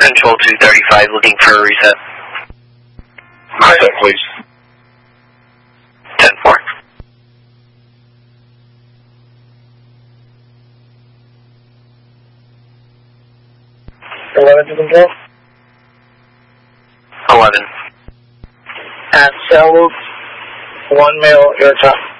Control 235, looking for a reset. Reset, please. 10-4. To control. 11. At cell loop, 1 mil, air top.